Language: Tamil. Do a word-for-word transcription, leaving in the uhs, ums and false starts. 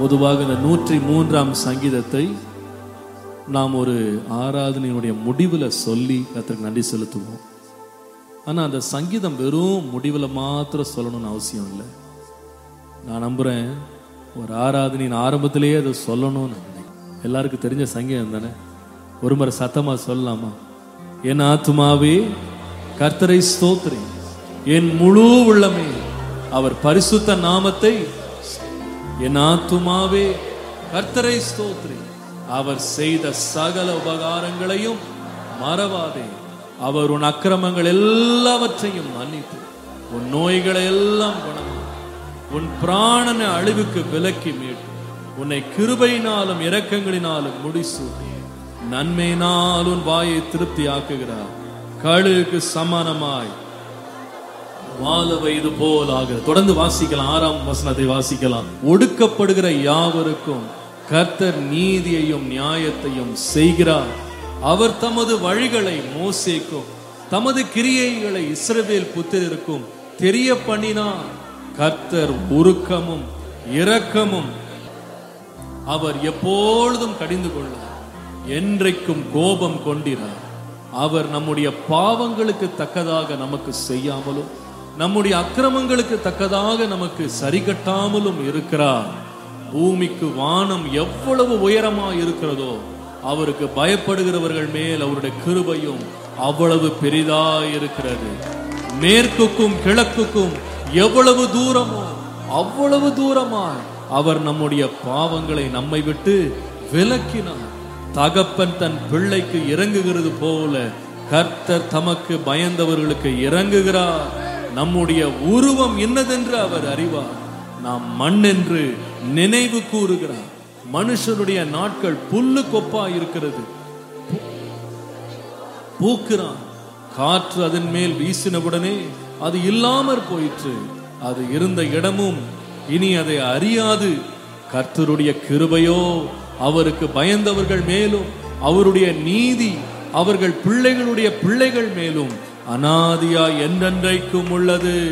பொதுவாக இந்த நூற்றி மூன்றாம் சங்கீதத்தை நாம் ஒரு ஆராதனையுடைய முடிவில் சொல்லி கர்த்தருக்கு நன்றி செலுத்துவோம். ஆனால் அந்த சங்கீதம் வெறும் முடிவில் மாத்திரம் சொல்லணும்னு அவசியம் இல்லை. நான் நம்புகிறேன் ஒரு ஆராதனையின் ஆரம்பத்திலேயே அதை சொல்லணும்னு நினைக்கிறேன். எல்லாருக்கும் தெரிஞ்ச சங்கீதம் தானே, ஒரு முறை சத்தமாக சொல்லலாமா? என் ஆத்துமாவே கர்த்தரை ஸ்தோத்திரி, என் முழு உள்ளமே அவர் பரிசுத்த நாமத்தை. என் ஆத்துமாவே கர்த்தரை ஸ்தோத்திரி, அவர் செய்த சகல உபகாரங்களையும் மறவாதே. அவர் உன் அக்கிரமங்கள் எல்லாவற்றையும் மன்னித்து உன் நோய்களை எல்லாம் குணமாக்கி உன் பிராணனை அழிவுக்கு விலக்கி மீட்டு உன்னை கிருபையினாலும் இரக்கங்களினாலும் முடிசூட்டி நன்மையினால் உன் வாயை திருப்தி ஆக்குகிறார். கழுகுக்கு சமானமாய் வாழ வயது போல் ஆகிறது. தொடர்ந்து வாசிக்கலாம், ஆறாம் வசனத்தை வாசிக்கலாம். ஒடுக்கப்படுகிற யாவருக்கும் கர்த்தர் நீதியையும் நியாயத்தையும் செய்கிறார். அவர் தமது வழிகளை மோசேக்கும் தமது கிரியைகளை இஸ்ரவேல் புத்திரருக்கும் தெரிய பண்ணினார். கர்த்தர் உருக்கமும் இரக்கமும், அவர் எப்பொழுதும் கடிந்து கொள்ளார், என்றைக்கும் கோபம் கொண்டிரார். அவர் நம்முடைய பாவங்களுக்கு தக்கதாக நமக்கு செய்யாமலும் நம்முடைய அக்கிரமங்களுக்கு தக்கதாக நமக்கு சரி கட்டாமலும் இருக்கிறார். பூமிக்கு வானம் எவ்வளவு உயரமாய் இருக்கிறதோ அவருக்கு பயப்படுகிறவர்கள் மேல் அவருடைய கிருபையும் அவ்வளவு பெரிதாய் இருக்கிறது. மேற்குக்கும் கிழக்குக்கும் எவ்வளவு தூரமோ அவ்வளவு தூரமாய் அவர் நம்முடைய பாவங்களை நம்மை விட்டு விலக்கினார். தகப்பன் தன் பிள்ளைக்கு இறங்குகிறது போல கர்த்தர் தமக்கு பயந்தவர்களுக்கு இறங்குகிறார். நம்முடைய உருவம் என்னதென்று அவர் அறிவார். நாம் மண் என்று நினைவு கூறுகிறார். மனுஷனுடைய நாட்கள் புல்லு கொப்பா இருக்கிறது, பூக்கிறான், காற்று அதன் மேல் வீசினவுடனே அது இல்லாமற் போயிற்று. அது இருந்த இடமும் இனி அதை அறியாது. கர்த்தருடைய கிருபையோ அவருக்கு பயந்தவர்கள் மேலும் அவருடைய நீதி அவர்கள் பிள்ளைகளுடைய பிள்ளைகள் மேலும் அநாதியா என்றென்றைக்கும் உள்ளது.